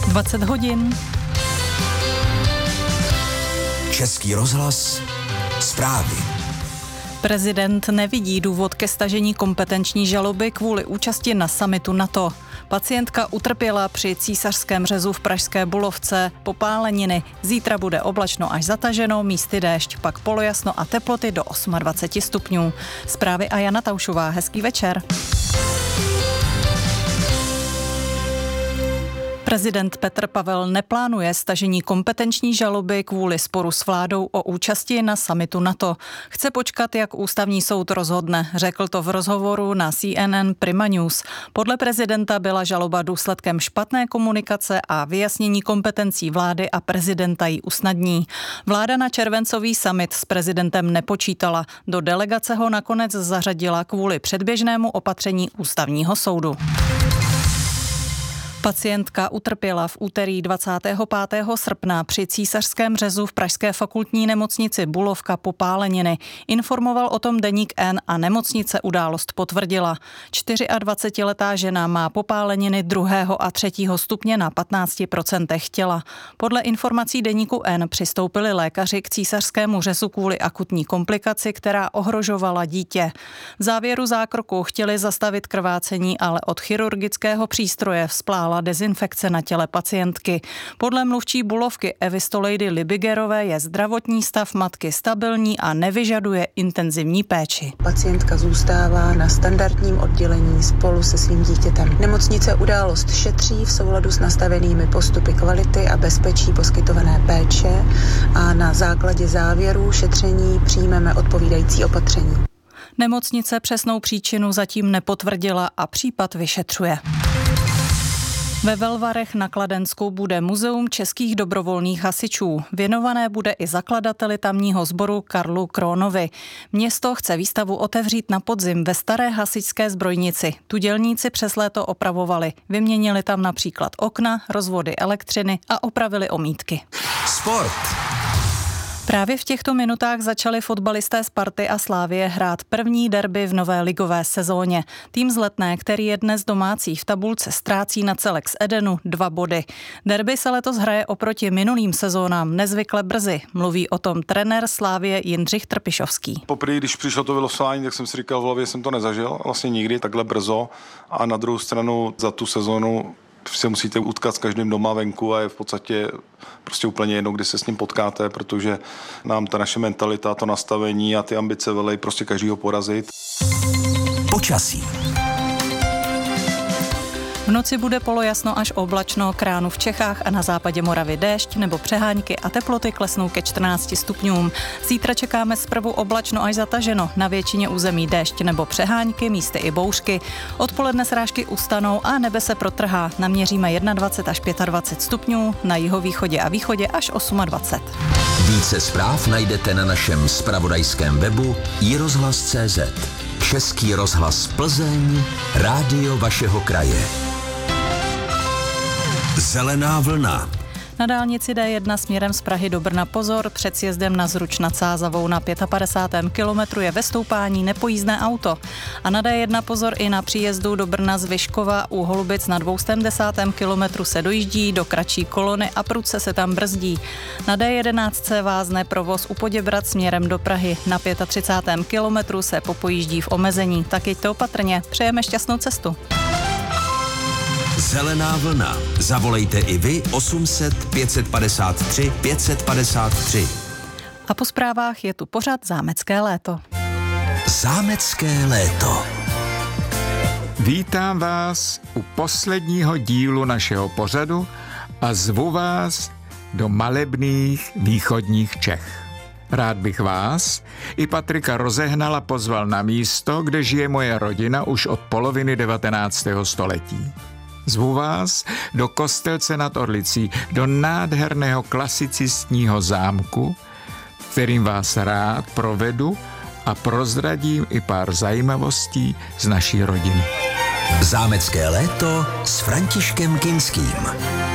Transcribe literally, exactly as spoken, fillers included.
dvacet hodin. Český rozhlas, zprávy. Prezident nevidí důvod ke stažení kompetenční žaloby kvůli účasti na summitu NATO. Pacientka utrpěla při císařském řezu v pražské Bulovce popáleniny. Zítra bude oblačno až zataženo, místy déšť, pak polojasno a teploty do dvacet osm stupňů. Zprávy a Jana Taušová. Hezký večer. Prezident Petr Pavel neplánuje stažení kompetenční žaloby kvůli sporu s vládou o účasti na summitu NATO. Chce počkat, jak ústavní soud rozhodne, řekl to v rozhovoru na C N N Prima News. Podle prezidenta byla žaloba důsledkem špatné komunikace a vyjasnění kompetencí vlády a prezidenta ji usnadní. Vláda na červencový summit s prezidentem nepočítala. Do delegace ho nakonec zařadila kvůli předběžnému opatření ústavního soudu. Pacientka utrpěla v úterý dvacátého pátého srpna při císařském řezu v pražské fakultní nemocnici Bulovka popáleniny. Informoval o tom deník N a nemocnice událost potvrdila. dvacetičtyřletá žena má popáleniny druhého a třetího stupně na patnáct procent těla. Podle informací deníku N přistoupili lékaři k císařskému řezu kvůli akutní komplikaci, která ohrožovala dítě. V závěru zákroku chtěli zastavit krvácení, ale od chirurgického přístroje vzplála dezinfekce na těle pacientky. Podle mluvčí Bulovky Evy Stolejdy Libigerové je zdravotní stav matky stabilní a nevyžaduje intenzivní péči. Pacientka zůstává na standardním oddělení spolu se svým dítětem. Nemocnice událost šetří v souladu s nastavenými postupy kvality a bezpečí poskytované péče a na základě závěrů šetření přijmeme odpovídající opatření. Nemocnice přesnou příčinu zatím nepotvrdila a případ vyšetřuje. Ve Velvarech na Kladensku bude muzeum českých dobrovolných hasičů. Věnované bude i zakladateli tamního sboru Karlu Krónovi. Město chce výstavu otevřít na podzim ve staré hasičské zbrojnici. Tu dělníci přes léto opravovali. Vyměnili tam například okna, rozvody elektřiny a opravili omítky. Sport. Právě v těchto minutách začali fotbalisté Sparty a Slavie hrát první derby v nové ligové sezóně. Tým z Letné, který je dnes domácí v tabulce, ztrácí na Celek z Edenu dva body. Derby se letos hraje oproti minulým sezónám nezvykle brzy. Mluví o tom trenér Slavie Jindřich Trpišovský. Poprvé, když přišlo to vylosování, tak jsem si říkal, v hlavě jsem to nezažil, vlastně nikdy takhle brzo. A na druhou stranu za tu sezónu se musíte utkat s každým doma venku a je v podstatě prostě úplně jedno, kdy se s ním potkáte, protože nám ta naše mentalita, to nastavení a ty ambice velej prostě každýho porazit. Počasí. V noci bude polojasno až oblačno, k ránu v Čechách a na západě Moravy déšť nebo přehánky a teploty klesnou ke čtrnácti stupňům. Zítra čekáme zprvu oblačno až zataženo, na většině území déšť nebo přehánky, místy i bouřky. Odpoledne srážky ustanou a nebe se protrhá. Naměříme dvacet jedna až dvacet pět stupňů, na jihovýchodě a východě až dvacet osm. Více zpráv najdete na našem zpravodajském webu i rozhlas tečka cé zet. Český rozhlas Plzeň, rádio vašeho kraje. Zelená vlna. Na dálnici D jedna směrem z Prahy do Brna pozor, před sjezdem na Zruč nad Sázavou na padesátém pátém kilometru je ve stoupání nepojízdné auto. A na D jedna pozor i na příjezdu do Brna z Vyškova u Holubic na dvousedmdesátém kilometru se dojíždí do kratší kolony a prudce se tam brzdí. Na D jedenáct vázne provoz u Poděbrad směrem do Prahy. Na třicátém pátém kilometru se popojíždí v omezení. Tak jeďte opatrně, přejeme šťastnou cestu. Zelená vlna. Zavolejte i vy osm set pět set padesát tři pět set padesát tři. A po zprávách je tu pořad Zámecké léto. Zámecké léto. Vítám vás u posledního dílu našeho pořadu a zvu vás do malebných východních Čech. Rád bych vás i Patrika Rozehnala pozval na místo, kde žije moje rodina už od poloviny devatenáctého století. Zvu vás do Kostelce nad Orlicí, do nádherného klasicistního zámku, kterým vás rád provedu a prozradím i pár zajímavostí z naší rodiny. Zámecké léto s Františkem Kinským.